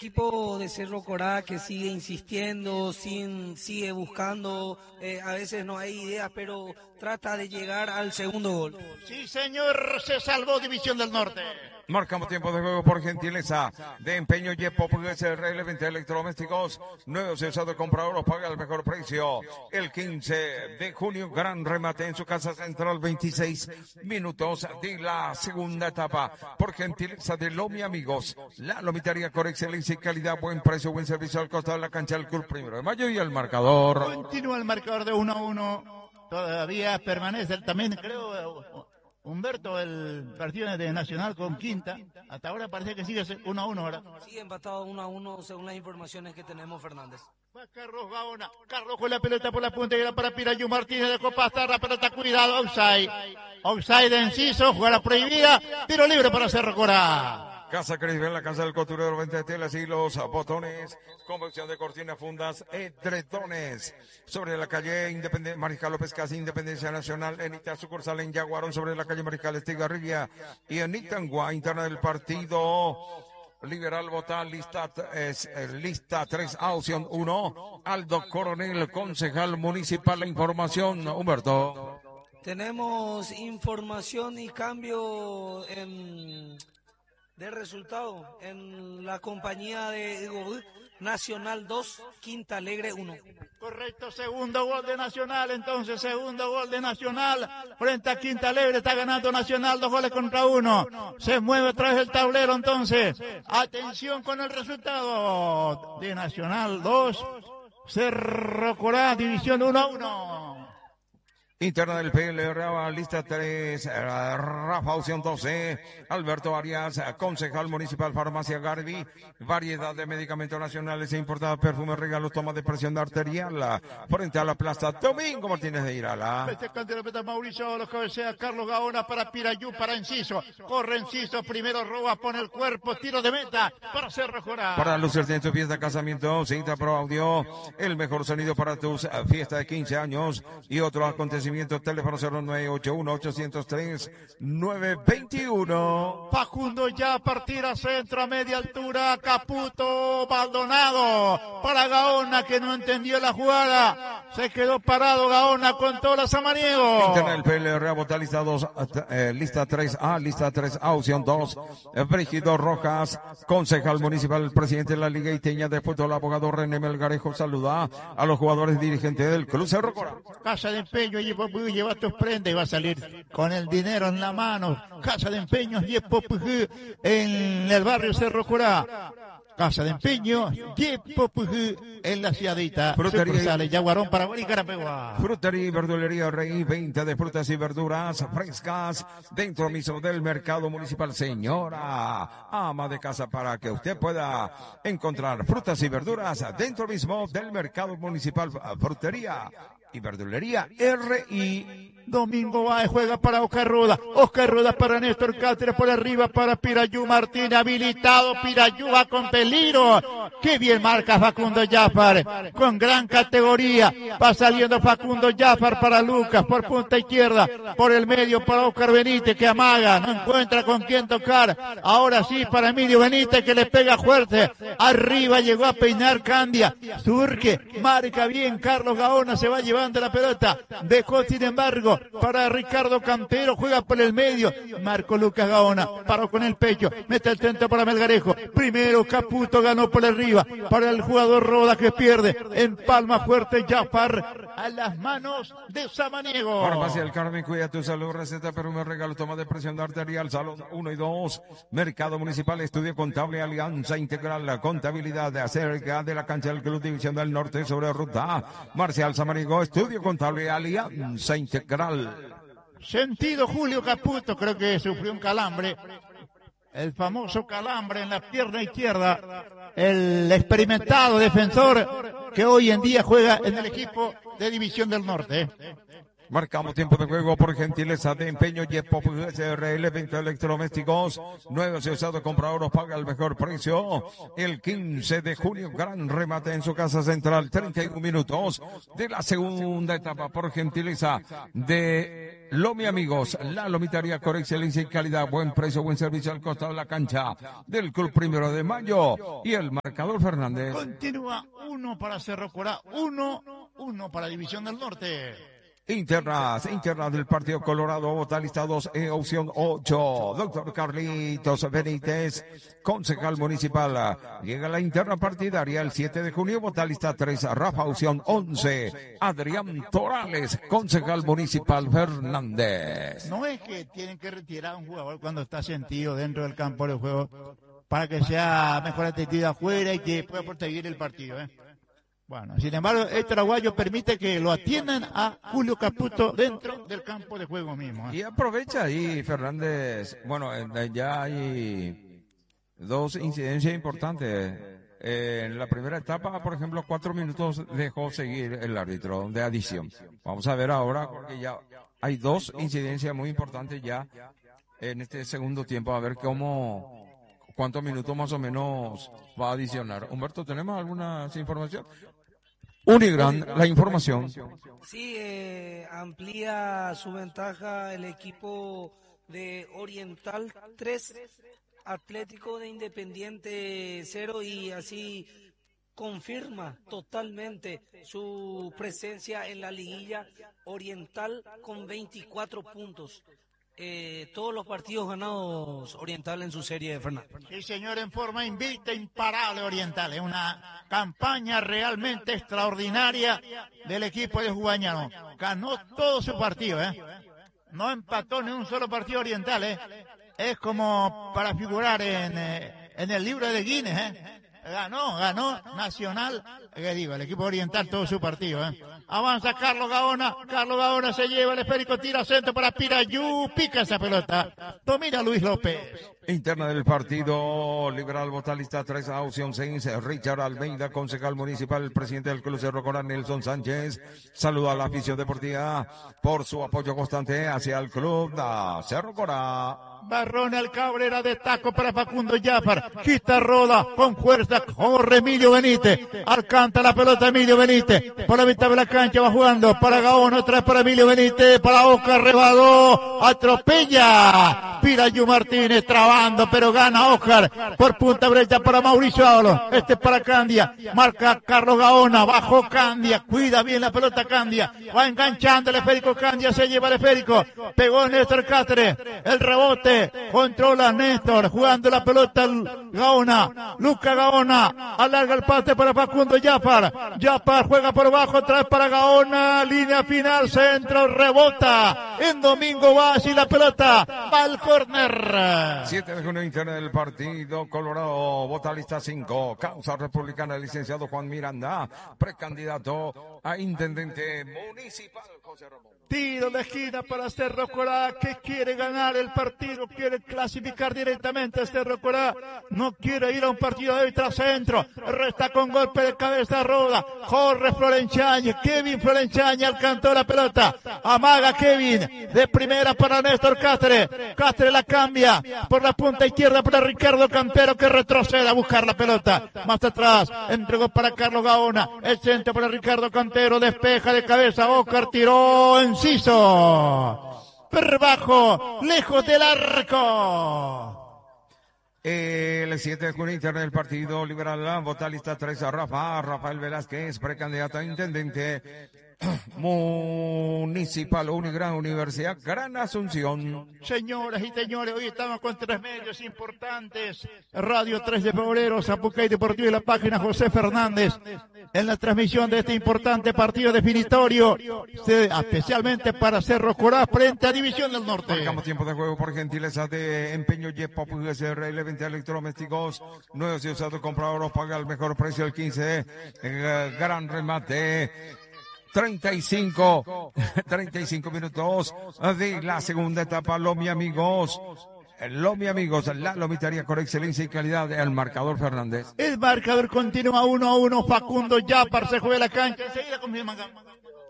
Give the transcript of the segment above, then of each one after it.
equipo de Cerro Corá que sigue insistiendo, sigue buscando, a veces no hay ideas, pero trata de llegar al segundo gol. Sí, señor, se salvó División del Norte. Marcamos tiempo de juego por gentileza de Empeño Yepo, SRL, 20 electrodomésticos nuevos y usados, comprador paga el mejor precio. El 15 de junio, gran remate en su casa central, 26 minutos de la segunda etapa. Por gentileza de Lomi Amigos, la lomitaría con excelencia y calidad, buen precio, buen servicio al costado de la cancha del Club 1 de Mayo y el marcador. Continúa el marcador de 1-1. Todavía permanece también, creo, Humberto, el partido de Nacional con Quinta. Hasta ahora parece que sigue 1-1, ¿verdad? Sigue empatado 1-1 según las informaciones que tenemos, Fernández. Va Carlos Gaona. Carlos con la pelota por la punta y era para Pirayu Martínez de Copa hasta la pelota, cuidado, offside. Offside de Enciso, jugada prohibida, tiro libre para Cerro Corá. Casa Crisbel, la casa del costurero, 20 de telas y los botones, convección de cortinas, fundas, edredones. Sobre la calle Independencia, Mariscal López Casi, Independencia Nacional, en Ita, sucursal en Yaguarón, sobre la calle Mariscal Estigarribia y en Itangua, interna del partido Liberal Botá, lista 3, opción 1, Aldo Coronel, concejal municipal. La información, Humberto. Tenemos información y cambio de resultado en la compañía de Nacional 2, Quinta Alegre 1. Correcto, segundo gol de Nacional, entonces segundo gol de Nacional frente a Quinta Alegre, está ganando Nacional 2-1. Se mueve otra vez el tablero, entonces atención con el resultado de Nacional 2, Cerro Corá, División 1-1. Interna del PLR, lista 3, Rafa, opción 12, Alberto Arias, concejal municipal, farmacia Garbi, variedad de medicamentos nacionales e importados, perfumes, regalos, toma de presión arterial, frente a la plaza Domingo Martínez de Irala. Este cante la pelota Mauricio, los cabecea Carlos Gaona para Pirayú, para Enciso, corre Enciso, primero roba, pone el cuerpo, tiro de meta para Cerro Corá. Para lucirte en tu fiesta, casamiento, cita Pro Audio, el mejor sonido para tus fiestas de 15 años y otros acontecimientos. Teléfono 0981-803-921. Facundo ya partir a centro a media altura. Caputo, Maldonado para Gaona, que no entendió la jugada. Se quedó parado Gaona con todas las Samaniego. Interna del PLR, vota lista 2, lista 3A, lista 3A, opción 2. Brígido Rojas, concejal municipal, presidente de la Liga Iteña de Fútbol, abogado René Melgarejo, saluda a los jugadores dirigentes del Club Cerro Corá. Casa de empeño, lleva tus prendas y va a salir con el dinero en la mano. Casa de empeños, en el barrio Cerro Corá. Casa de empeño, en la ciudadita. Frutería Yaguarón, Paraguay y Carapeguá. Frutería y verdulería Rey, 20 de frutas y verduras frescas dentro mismo del mercado municipal. Señora, ama de casa, para que usted pueda encontrar frutas y verduras dentro mismo del mercado municipal. Frutería y verdulería RI. Domingo Báez juega para Oscar Rueda. Oscar Rueda para Néstor Cáceres, por arriba para Pirayú Martín, habilitado. Pirayú va con peligro. Qué bien marca Facundo Jafar, con gran categoría. Va saliendo Facundo Jafar para Lucas, por punta izquierda, por el medio para Oscar Benítez, que amaga, no encuentra con quién tocar. Ahora sí para Emilio Benítez, que le pega fuerte. Arriba llegó a peinar Candia. Surque, marca bien Carlos Gaona, se va llevando la pelota. Dejó sin embargo para Ricardo Cantero, juega por el medio. Marco Lucas Gaona, paró con el pecho, mete el centro para Melgarejo. Primero Caputo ganó por arriba para el jugador Roda, que pierde. En palma fuerte Jafar a las manos de Samaniego. Farmacia El Carmen, cuida tu salud, receta, perfume, regalo, toma de presión arterial, salón 1 y 2, mercado municipal, estudio contable, alianza integral, la contabilidad de acerca de la cancha del Club División del Norte sobre ruta Marcial Samaniego, estudio contable, alianza integral. Sentido Julio Caputo, creo que sufrió un calambre, el famoso calambre en la pierna izquierda, el experimentado defensor que hoy en día juega en el equipo de División del Norte. Marcamos tiempo de juego por gentileza de Empeño Yepop SRL, venta de electrodomésticos, nuevos y usados, compradores paga el mejor precio. El 15 de junio, gran remate en su casa central, 31 minutos de la segunda etapa por gentileza de Lomi Amigos, la lomitaría con excelencia y calidad, buen precio, buen servicio al costado de la cancha del Club 1 de Mayo. Y el marcador Fernández. Continúa 1 para Cerro Corá, 1 para División del Norte. Internas del Partido Colorado, vota lista 2, opción 8. Doctor Carlitos Benítez, concejal municipal. Llega la interna partidaria el 7 de junio, vota lista 3, Rafa, opción 11. Adrián Torales, concejal municipal Fernández. No es que tienen que retirar a un jugador cuando está sentido dentro del campo de juego para que sea mejor atendido afuera y que pueda proteger el partido, Bueno, sin embargo, este Araguayo permite que lo atiendan a Julio Caputo dentro del campo de juego mismo. Y aprovecha ahí, Fernández. Bueno, ya hay dos incidencias importantes. En la primera etapa, por ejemplo, 4 minutos dejó seguir el árbitro de adición. Vamos a ver ahora, porque ya hay 2 incidencias muy importantes ya en este segundo tiempo. A ver cuántos minutos más o menos va a adicionar. Humberto, ¿tenemos alguna información? Unigran, la información. Sí, amplía su ventaja el equipo de Oriental 3, Atlético de Independiente 0, y así confirma totalmente su presencia en la liguilla. Oriental con 24 puntos. Todos los partidos ganados Oriental en su serie de Fernández. Sí, señor, en forma invicta, imparable Oriental. Es una campaña realmente extraordinaria del equipo de Jubañano. Ganó todo su partido, No empató ni un solo partido Oriental, Es como para figurar en el libro de Guinness, Ganó Nacional, el equipo Oriental todo su partido, Avanza Carlos Gaona se lleva el esférico, tira centro para Pirayú, pica esa pelota, domina Luis López. Interna del partido, Liberal Botalista 3, opción 6, Richard Almeida, concejal municipal, el presidente del Club Cerro Corá, Nelson Sánchez, saluda a la afición deportiva por su apoyo constante hacia el Club de Cerro Corá. Barrón al Cabrera de taco para Facundo Jáfar, quita roda con fuerza, corre Emilio Benítez, alcanza la pelota Emilio Benítez, por la mitad de la cancha va jugando para Gaona, otra vez para Emilio Benítez, para Oscar Rebadó, atropella Pirayú Martínez, trabando, pero gana Oscar, por punta derecha para Mauricio Ábalos, para Candia, marca Carlos Gaona, bajó Candia, cuida bien la pelota Candia, va enganchando el esférico Candia, se lleva el esférico, pegó Néstor Cáceres, el rebote, controla Néstor, jugando la pelota Gaona, Luca Gaona, alarga el pase para Facundo Jáfar juega por abajo, otra vez para Gaona, línea final, centro, rebota, en Domingo Vaz y la pelota va al córner. 7 de junio, interna del partido, Colorado, vota lista 5, Causa Republicana, el licenciado Juan Miranda, precandidato a intendente municipal, José Ramón. Tiro de esquina para Cerro Corá, que quiere ganar el partido, quiere clasificar directamente a Cerro Corá, no quiere ir a un partido de centro, resta con golpe de cabeza Roda, corre Florenciani, Kevin Florenciani alcanzó la pelota, amaga Kevin, de primera para Néstor Cáceres la cambia, por la punta izquierda para Ricardo Cantero, que retrocede a buscar la pelota, más atrás, entregó para Carlos Gaona, el centro para Ricardo Cantero, despeja de cabeza, Oscar tiró Enciso, por bajo, lejos del arco. El 7 de junio, interna del partido, Liberal, vota lista 3, Rafael Velázquez, precandidato a intendente municipal, Unigran Universidad Gran Asunción. Señoras y señores, hoy estamos con 3 medios importantes: Radio 3 de Febrero, Zapucay Deportivo y la página José Fernández, en la transmisión de este importante partido definitorio, especialmente para Cerro Corá frente a División del Norte. Marcamos tiempo de juego por gentileza de Empeño Yepop SRL, venta de electrodomésticos nuevos y usados, comprador paga el mejor precio, el 15, gran remate. 35 minutos de la segunda etapa, Lomi Amigos, la lomitaría con excelencia y calidad, el marcador Fernández. El marcador continúa 1-1, Facundo Jáfar se juega la cancha, enseguida confirma.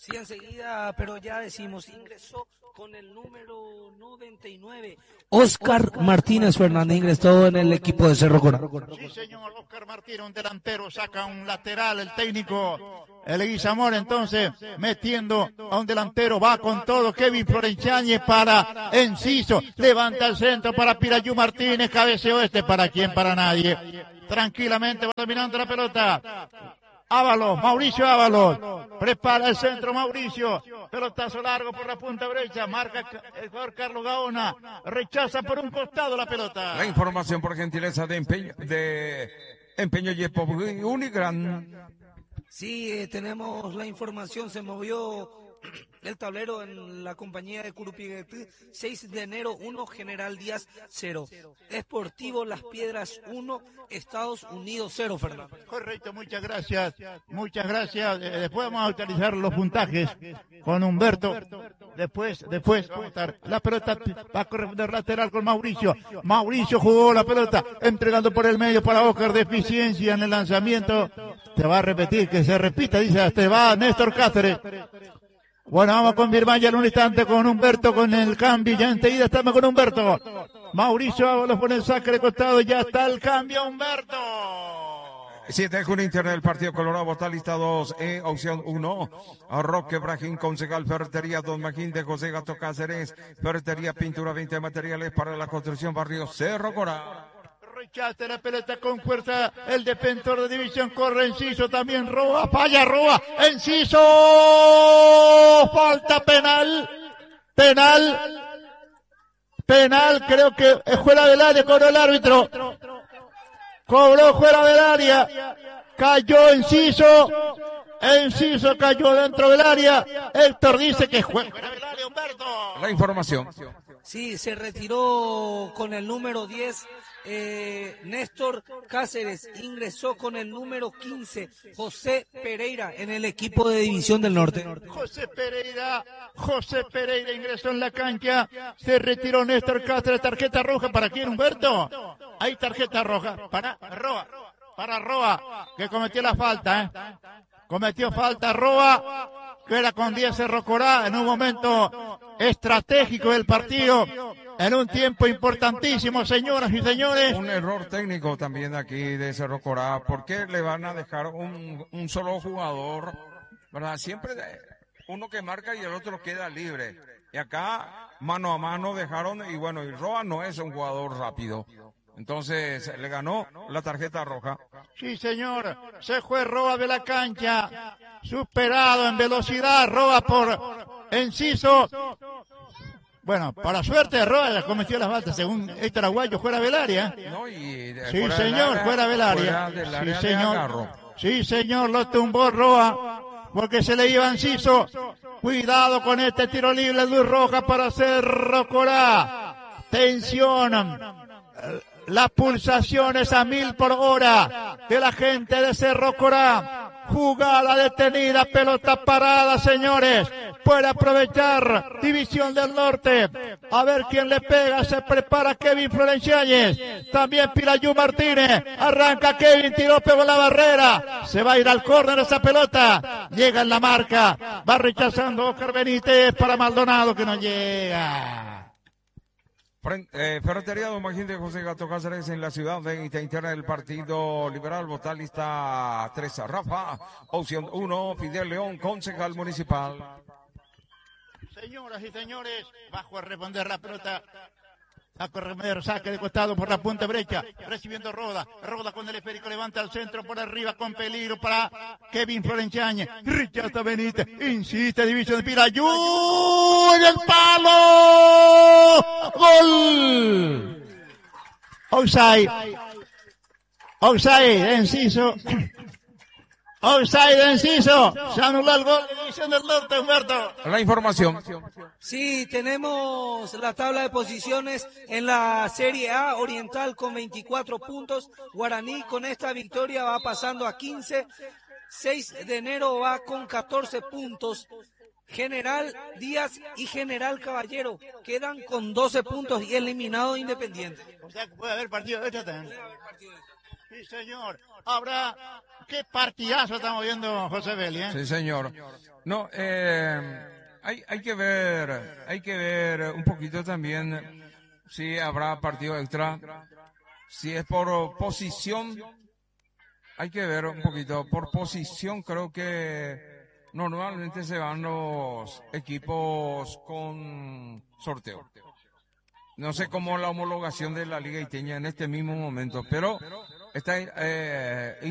Sí, enseguida, pero ya decimos, ingresó con el número 99. Oscar Martínez Fernández ingresó en el equipo de Cerro Corá. Sí, señor, Oscar Martínez, un delantero, saca un lateral, el técnico, el Leguizamón, entonces, metiendo a un delantero, va con todo, Kevin Florenciani para Enciso, levanta el centro para Pirayú Martínez, cabeceo para quién, para nadie. Tranquilamente va dominando la pelota. Ábalos, Mauricio Ábalos, prepara el centro Mauricio, pelotazo largo por la punta derecha, marca el jugador Carlos Gaona, rechaza por un costado la pelota. La información por gentileza de Empeño Yepo Unigran. Sí, tenemos la información, se movió el tablero en la compañía de Curupiguetí, 6 de enero 1, General Díaz 0, Esportivo Las Piedras 1, Estados Unidos 0, Fernando. Correcto, muchas gracias. Después vamos a utilizar los puntajes con Humberto. Después, vamos a estar. La pelota va a correr de lateral con Mauricio. Mauricio jugó la pelota, entregando por el medio para Oscar, deficiencia en el lanzamiento. Te va a repetir, que se repita, dice, te va Néstor Cáceres. Bueno, vamos a confirmar ya en un instante con Humberto, con el cambio, ya enseguida estamos con Humberto. Mauricio Ábalos pone el saque de costado, ya está el cambio, Humberto. 7 de junio interno del partido Colorado, está lista 2, opción 1, Roque Brajín, concejal Ferretería Don Magín de José Gato Cáceres, Ferretería Pintura 20 materiales para la construcción, barrio Cerro Corá. Rechaza la pelota con fuerza, el defensor de división corre, Enciso también roba, falla, roba, Enciso, falta penal, creo que es fuera del área, cobró el árbitro, cobró fuera del área, cayó Enciso cayó dentro del área, Héctor dice que juega fuera del área, Humberto. La información. Sí, se retiró con el número 10, Néstor Cáceres, ingresó con el número 15, José Pereira, en el equipo de División del Norte. José Pereira ingresó en la cancha, se retiró Néstor Cáceres, tarjeta roja, ¿para quién, Humberto? Hay tarjeta roja, para Roa, que cometió la falta, cometió falta Roa, que era con 10 Cerro Corá, en un momento estratégico del partido, en un tiempo importantísimo, señoras y señores. Un error técnico también aquí de Cerro Corá. ¿Por qué le van a dejar un solo jugador? ¿Verdad? Siempre uno que marca y el otro queda libre. Y acá, mano a mano dejaron, y bueno, y Roa no es un jugador rápido. Entonces, le ganó la tarjeta roja. Sí, señor. Se fue Roa de la cancha. Superado en velocidad, Roa por Enciso. Bueno, para suerte, Roa ya cometió las faltas, según Héctor Aguayo, fuera del área. No, y sí, señor, fuera del área. Sí, señor. Sí, señor, lo tumbó Roa, porque se le iba a Enciso. Cuidado con este tiro libre, luz roja para Cerro Corá. Tensión. Las pulsaciones a 1000 por hora de la gente de Cerro Corá. Jugada detenida, pelota parada, señores. Puede aprovechar División del Norte. A ver quién le pega. Se prepara Kevin Florenciani. También Pirayú Martínez. Arranca Kevin, tiró, pegó la barrera. Se va a ir al córner esa pelota. Llega en la marca. Va rechazando Oscar Benítez para Maldonado, que no llega. Ferretería Don Magín de José Gato Cáceres en la ciudad de interna del Partido Liberal. Vota lista 3 a Rafa. Opción 1, Fidel León, concejal municipal. Señoras y señores, bajo a responder la pelota. A correr, saque de costado por la punta derecha, recibiendo Roda con el esférico, levanta al centro por arriba con peligro para Kevin Florenciani, rechaza Benítez, insiste División de Pirayú, en el palo, gol, offside, Enciso. Offside de Enciso, se anuló el gol de División del Norte, Humberto. La información. Sí, tenemos la tabla de posiciones en la Serie A, Oriental con 24 puntos, Guaraní con esta victoria va pasando a 15, 6 de enero va con 14 puntos, General Díaz y General Caballero quedan con 12 puntos y eliminado Independiente. O sea que puede haber partido de esta también. Sí, señor. Ahora, qué partidazo estamos viendo, José Beli, ¿eh? Sí, señor. No, hay que ver un poquito también si habrá partido extra. Si es por posición, hay que ver un poquito. Por posición creo que normalmente se van los equipos con sorteo. No sé cómo la homologación de la Liga Iteña en este mismo momento, pero está